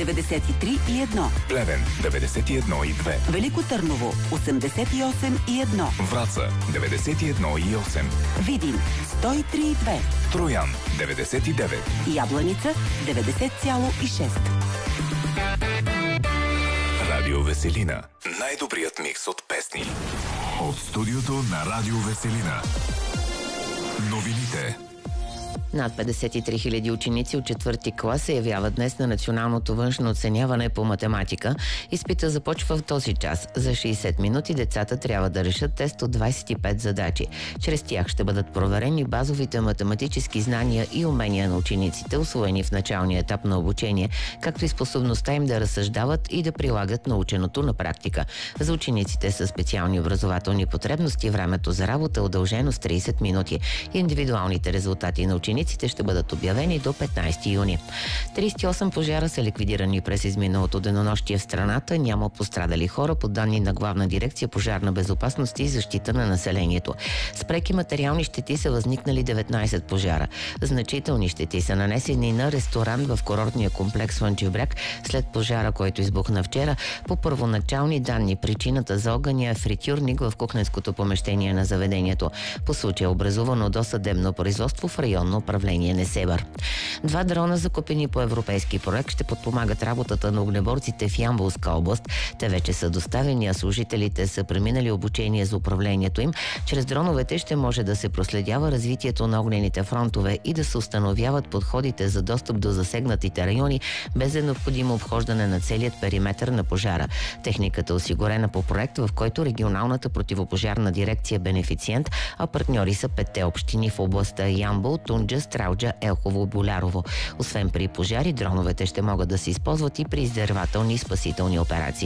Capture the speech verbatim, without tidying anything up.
деветдесет и три и едно. Плевен деветдесет и едно и две. Велико Търново осемдесет и осем и едно. Враца деветдесет и едно и осем. Видин сто и три и две. Троян деветдесет и девет. Ябланица деветдесет цяло и шест. Радио Веселина. Най-добрият микс от песни. От студиото на Радио Веселина. Новините. Над петдесет и три хиляди ученици от четвърти клас се явяват днес на националното външно оценяване по математика. Изпита започва в този час. За шейсет минути децата трябва да решат тест от двайсет и пет задачи. Чрез тях ще бъдат проверени базовите математически знания и умения на учениците, усвоени в началния етап на обучение, както и способността им да разсъждават и да прилагат наученото на практика. За учениците със специални образователни потребности времето за работа е удължено с трийсет минути. Индивидуалните резултати на учениците ще бъдат обявени до петнайсети юни. трийсет и осем пожара са ликвидирани през изминалото денонощие в страната. Няма пострадали хора, по данни на Главна дирекция пожарна безопасност и защита на населението. С преки материални щети са възникнали деветнайсет пожара. Значителни щети са нанесени на ресторант в курортния комплекс Слънчев бряг след пожара, който избухна вчера. По първоначални данни причината за огъня е фритюрник в кухненското помещение на заведението. По случая е образувано досъдебно производство в районно управление Несебър. Два дрона, закупени по европейски проект, ще подпомагат работата на огнеборците в Ямболска област. Те вече са доставени, а служителите са преминали обучение за управлението им. Чрез дроновете ще може да се проследява развитието на огнените фронтове и да се установяват подходите за достъп до засегнатите райони, без да е необходимо обхождане на целият периметър на пожара. Техниката е осигурена по проект, в който регионалната противопожарна дирекция е бенефициент, а партньори са петте общини в областта Ямбол, Тунджа, Стралджа, Елхово, Болярово. Освен при пожари, дроновете ще могат да се използват и при издирвателни и спасителни операции.